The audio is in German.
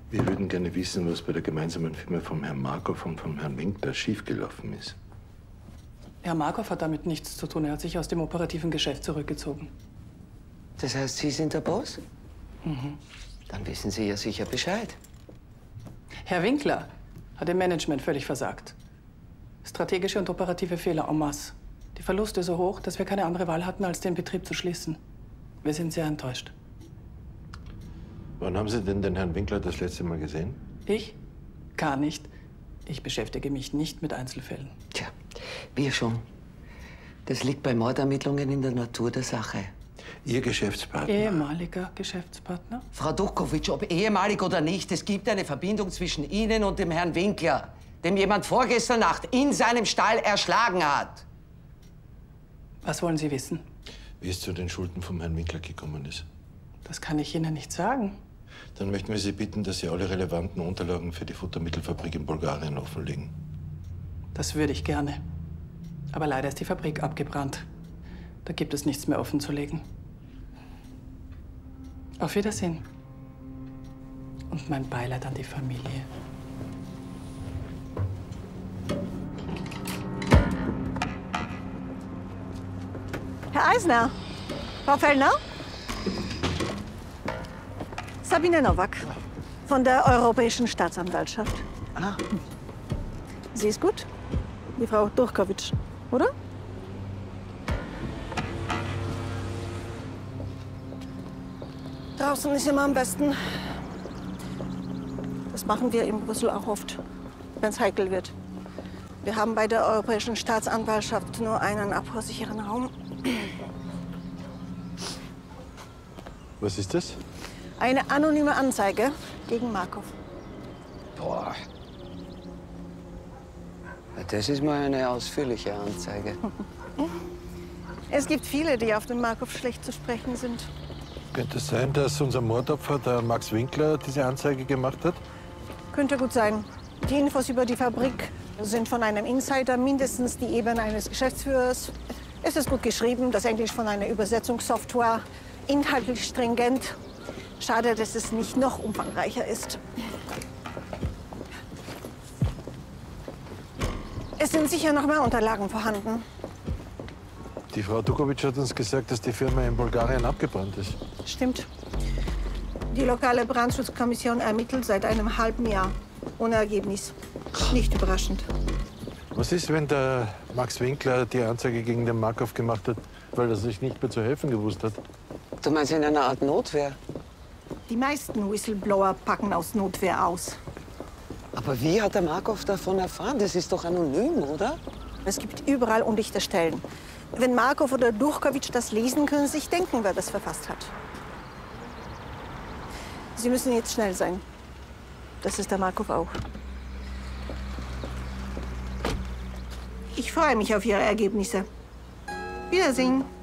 Wir würden gerne wissen, was bei der gemeinsamen Firma vom Herrn Markov und vom Herrn Winkler schiefgelaufen ist. Herr Markov hat damit nichts zu tun. Er hat sich aus dem operativen Geschäft zurückgezogen. Das heißt, Sie sind der Boss? Mhm. Dann wissen Sie ja sicher Bescheid. Herr Winkler hat im Management völlig versagt. Strategische und operative Fehler en masse. Die Verluste so hoch, dass wir keine andere Wahl hatten, als den Betrieb zu schließen. Wir sind sehr enttäuscht. Wann haben Sie denn den Herrn Winkler das letzte Mal gesehen? Ich? Gar nicht. Ich beschäftige mich nicht mit Einzelfällen. Tja, wir schon. Das liegt bei Mordermittlungen in der Natur der Sache. Ihr Geschäftspartner? Ehemaliger Geschäftspartner? Frau Duchkowitsch, ob ehemalig oder nicht, es gibt eine Verbindung zwischen Ihnen und dem Herrn Winkler, dem jemand vorgestern Nacht in seinem Stall erschlagen hat. Was wollen Sie wissen? Wie es zu den Schulden vom Herrn Winkler gekommen ist. Das kann ich Ihnen nicht sagen. Dann möchten wir Sie bitten, dass Sie alle relevanten Unterlagen für die Futtermittelfabrik in Bulgarien offenlegen. Das würde ich gerne. Aber leider ist die Fabrik abgebrannt. Da gibt es nichts mehr offenzulegen. Auf Wiedersehen. Und mein Beileid an die Familie. Herr Eisner, Frau Fellner? Sabine Nowak von der Europäischen Staatsanwaltschaft. Ah. Sie ist gut, die Frau Duchkowitsch, oder? Draußen ist immer am besten. Das machen wir in Brüssel auch oft, wenn es heikel wird. Wir haben bei der Europäischen Staatsanwaltschaft nur einen abhörsicheren Raum. Was ist das? Eine anonyme Anzeige gegen Markov. Boah. Das ist mal eine ausführliche Anzeige. Es gibt viele, die auf den Markov schlecht zu sprechen sind. Könnte es sein, dass unser Mordopfer, der Max Winkler, diese Anzeige gemacht hat? Könnte gut sein. Die Infos über die Fabrik sind von einem Insider, mindestens die Ebene eines Geschäftsführers. Es ist gut geschrieben, das Englisch von einer Übersetzungssoftware, inhaltlich stringent. Schade, dass es nicht noch umfangreicher ist. Es sind sicher noch mehr Unterlagen vorhanden. Die Frau Duchkowitsch hat uns gesagt, dass die Firma in Bulgarien abgebrannt ist. Stimmt. Die lokale Brandschutzkommission ermittelt seit einem halben Jahr. Ohne Ergebnis. Nicht überraschend. Was ist, wenn der Max Winkler die Anzeige gegen den Markov gemacht hat, weil er sich nicht mehr zu helfen gewusst hat? Du meinst in einer Art Notwehr? Die meisten Whistleblower packen aus Notwehr aus. Aber wie hat der Markov davon erfahren? Das ist doch anonym, oder? Es gibt überall undichte Stellen. Wenn Markov oder Duchkowitsch das lesen, können Sie sich denken, wer das verfasst hat. Sie müssen jetzt schnell sein. Das ist der Markov auch. Ich freue mich auf Ihre Ergebnisse. Wiedersehen.